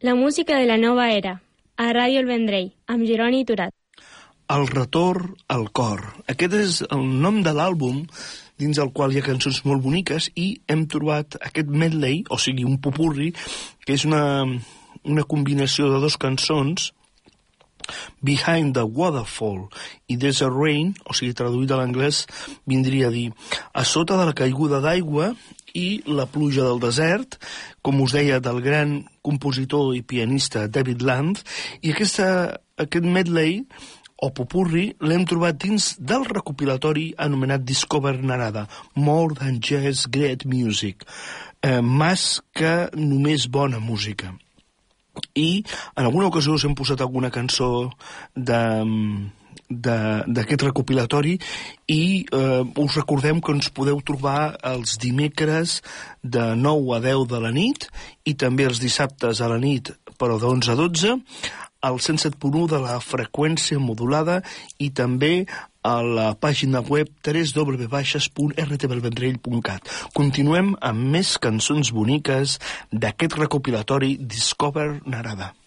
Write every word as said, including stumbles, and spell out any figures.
La música de la nova era, a Ràdio El Vendrell, amb Jeroni Turat. El retorn al cor. Aquest és el nom de l'àlbum, dins el qual hi ha cançons molt boniques, i hem trobat aquest medley, o sigui, un popurri, que és una, una combinació de dos cançons, Behind the Waterfall i There's a Rain, o sigui, traduït a l'anglès, vindria a dir a sota de la caiguda d'aigua i la pluja del desert, com us deia, del gran compositor i pianista David Land, i aquesta, aquest medley o popurri l'hem trobat dins del recopilatori anomenat Discover Narada, More Than Just Great Music, eh, més que només bona música. I en alguna ocasió us hem posat alguna cançó d'aquest recopilatori i eh, us recordem que ens podeu trobar els dimecres de nou a deu de la nit i també els dissabtes a la nit, però d'onze a dotze, al cent set punt u de la freqüència modulada i també a la pàgina web w w w punt r t v el vendrell punt cat. Continuem amb més cançons boniques d'aquest recopilatori Discover Narada.